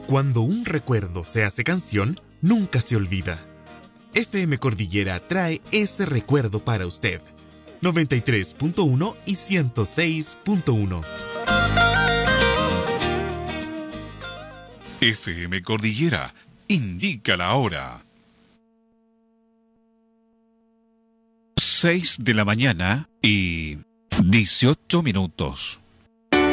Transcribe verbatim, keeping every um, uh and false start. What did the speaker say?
Cuando un recuerdo se hace canción, nunca se olvida. F M Cordillera trae ese recuerdo para usted. noventa y tres punto uno y ciento seis punto uno. F M Cordillera indica la hora. seis de la mañana y dieciocho minutos.